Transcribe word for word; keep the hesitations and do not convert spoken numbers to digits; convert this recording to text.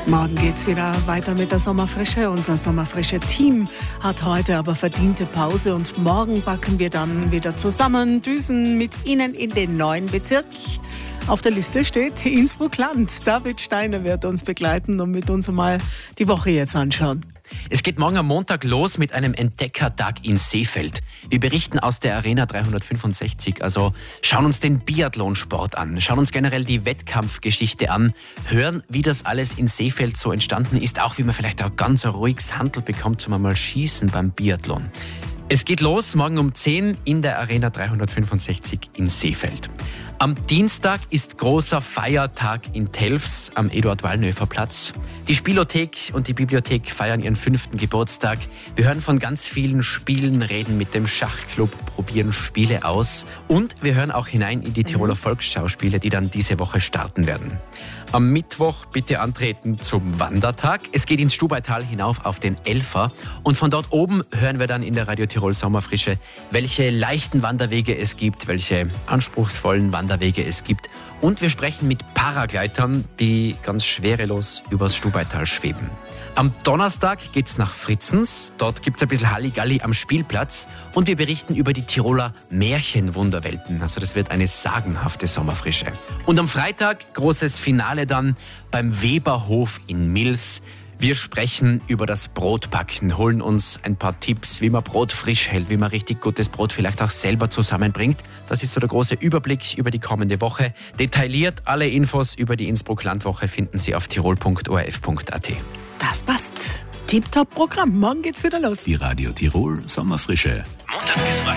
Morgen geht's wieder weiter mit der Sommerfrische. Unser Sommerfrische-Team hat heute aber verdiente Pause und morgen backen wir dann wieder zusammen, düsen mit Ihnen in den neuen Bezirk. Auf der Liste steht Innsbruck-Land. David Steiner wird uns begleiten und mit uns mal die Woche jetzt anschauen. Es geht morgen am Montag los mit einem Entdeckertag in Seefeld. Wir berichten aus der Arena dreihundertfünfundsechzig, also schauen uns den Biathlonsport an, schauen uns generell die Wettkampfgeschichte an, hören, wie das alles in Seefeld so entstanden ist, auch wie man vielleicht auch ganz ein ruhiges Handel bekommt zum einmal Schießen beim Biathlon. Es geht los morgen um zehn in der Arena dreihundertfünfundsechzig in Seefeld. Am Dienstag ist großer Feiertag in Telfs am Eduard-Wallnöfer-Platz. Die Spielothek und die Bibliothek feiern ihren fünften Geburtstag. Wir hören von ganz vielen Spielen, reden mit dem Schachclub, probieren Spiele aus und wir hören auch hinein in die Tiroler Volksschauspiele, die dann diese Woche starten werden. Am Mittwoch bitte antreten zum Wandertag. Es geht ins Stubaital hinauf auf den Elfer und von dort oben hören wir dann in der Radio Tirol Sommerfrische, welche leichten Wanderwege es gibt, welche anspruchsvollen Wanderwege es gibt. Und wir sprechen mit Paragleitern, die ganz schwerelos übers Stubaital schweben. Am Donnerstag geht's nach Fritzens. Dort gibt's ein bisschen Halligalli am Spielplatz. Und wir berichten über die Tiroler Märchenwunderwelten. Also das wird eine sagenhafte Sommerfrische. Und am Freitag großes Finale dann beim Weberhof in Mils. Wir sprechen über das Brotbacken, holen uns ein paar Tipps, wie man Brot frisch hält, wie man richtig gutes Brot vielleicht auch selber zusammenbringt. Das ist so der große Überblick über die kommende Woche. Detailliert alle Infos über die Innsbruck-Landwoche finden Sie auf tirol punkt o r f punkt a t. Das passt. Tipptopp-Programm. Morgen geht's wieder los. Die Radio Tirol Sommerfrische. Montag bis Freitag.